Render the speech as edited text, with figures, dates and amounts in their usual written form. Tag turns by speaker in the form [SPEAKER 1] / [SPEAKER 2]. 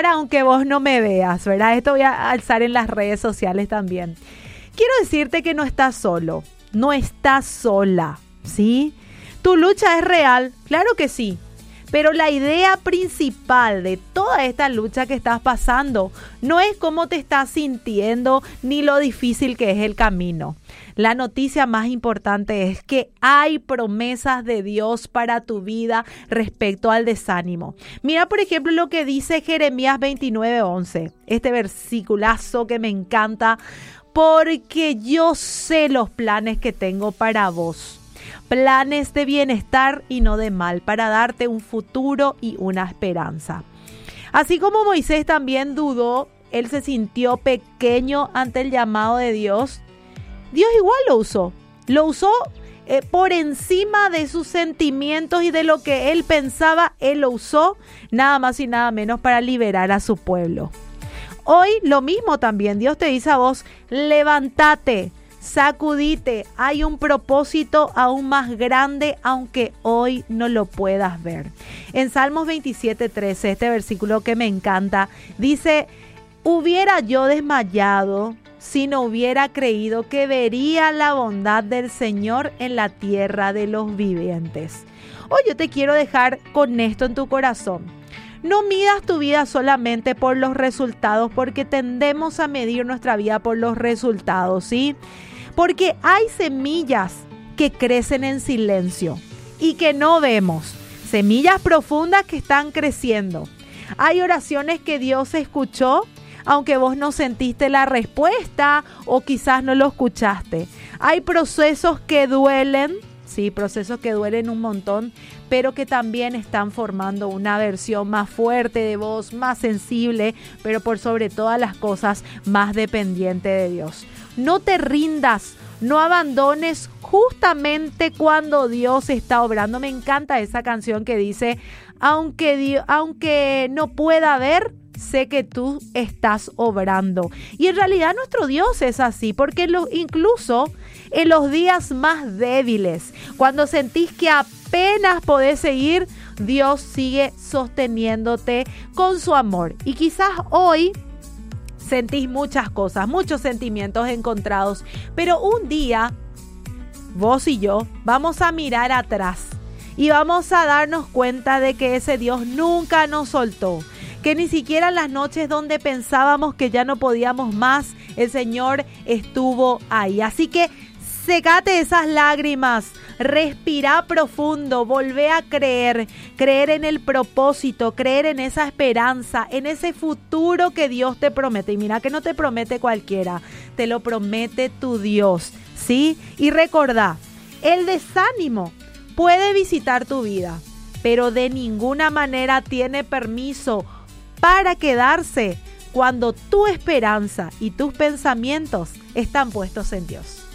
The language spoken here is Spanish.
[SPEAKER 1] ahora aunque vos no me veas, ¿verdad? Esto voy a alzar en las redes sociales también. Quiero decirte que no estás solo, no estás sola, ¿sí? Tu lucha es real, claro que sí. Pero la idea principal de toda esta lucha que estás pasando no es cómo te estás sintiendo ni lo difícil que es el camino. La noticia más importante es que hay promesas de Dios para tu vida respecto al desánimo. Mira, por ejemplo, lo que dice Jeremías 29:11, este versiculazo que me encanta, porque yo sé los planes que tengo para vos. Planes de bienestar y no de mal, para darte un futuro y una esperanza. Así como Moisés también dudó, él se sintió pequeño ante el llamado de Dios. Dios igual lo usó por encima de sus sentimientos y de lo que él pensaba. Él lo usó nada más y nada menos para liberar a su pueblo. Hoy lo mismo también, Dios te dice a vos, levántate. Sacudite, hay un propósito aún más grande, aunque hoy no lo puedas ver. En Salmos 27:13, este versículo que me encanta, dice: hubiera yo desmayado si no hubiera creído que vería la bondad del Señor en la tierra de los vivientes. Hoy yo te quiero dejar con esto en tu corazón. No midas tu vida solamente por los resultados, porque tendemos a medir nuestra vida por los resultados, ¿sí? Porque hay semillas que crecen en silencio y que no vemos. Semillas profundas que están creciendo. Hay oraciones que Dios escuchó, aunque vos no sentiste la respuesta o quizás no lo escuchaste. Hay procesos que duelen, sí, procesos que duelen un montón, pero que también están formando una versión más fuerte de vos, más sensible, pero por sobre todas las cosas, más dependiente de Dios. No te rindas, no abandones justamente cuando Dios está obrando. Me encanta esa canción que dice, aunque no pueda ver, sé que tú estás obrando. Y en realidad nuestro Dios es así, porque incluso en los días más débiles, cuando sentís que apenas podés seguir, Dios sigue sosteniéndote con su amor. Y quizás hoy sentís muchas cosas, muchos sentimientos encontrados, pero un día vos y yo vamos a mirar atrás y vamos a darnos cuenta de que ese Dios nunca nos soltó, que ni siquiera en las noches donde pensábamos que ya no podíamos más, el Señor estuvo ahí. Así que secate esas lágrimas, respira profundo, volvé a creer en el propósito, creer en esa esperanza, en ese futuro que Dios te promete. Y mira que no te promete cualquiera, te lo promete tu Dios, ¿sí? Y recordá, el desánimo puede visitar tu vida, pero de ninguna manera tiene permiso para quedarse cuando tu esperanza y tus pensamientos están puestos en Dios.